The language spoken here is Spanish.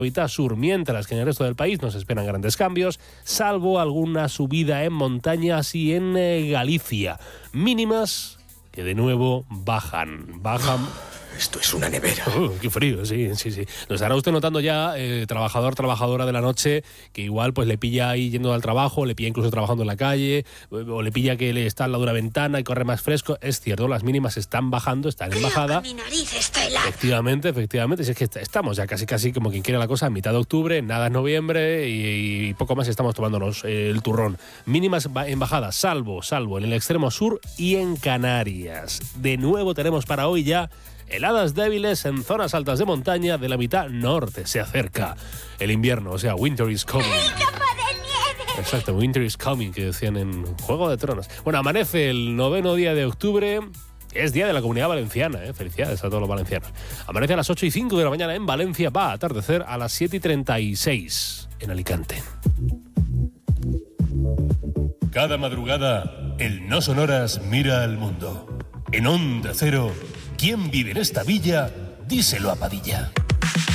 mitad sur, mientras que en el resto del país nos esperan grandes cambios, salvo alguna subida en montañas y en Galicia. Mínimas que de nuevo bajan. Esto es una nevera. Qué frío, sí. Lo estará usted notando ya, trabajadora de la noche, que igual pues le pilla ahí yendo al trabajo, le pilla incluso trabajando en la calle, o le pilla que le está al lado de una ventana y corre más fresco. Es cierto, las mínimas están bajando, están en bajada. Mi nariz está helada. Efectivamente. Si es que estamos ya casi como quien quiere la cosa, a mitad de octubre, nada es noviembre y poco más estamos tomándonos el turrón. Mínimas en bajada, salvo en el extremo sur y en Canarias. De nuevo tenemos para hoy ya heladas débiles en zonas altas de montaña de la mitad norte. Se acerca el invierno, o sea, winter is coming. Exacto, winter is coming, que decían en Juego de Tronos. Bueno, amanece el 9º día de octubre. Es día de la Comunidad Valenciana, felicidades a todos los valencianos. Amanece a las 8:05 de la mañana en Valencia, va a atardecer a las 7:36 en Alicante. Cada madrugada, el No Sonoras mira al mundo. En Onda Cero, ¿quién vive en esta villa? Díselo a Padilla.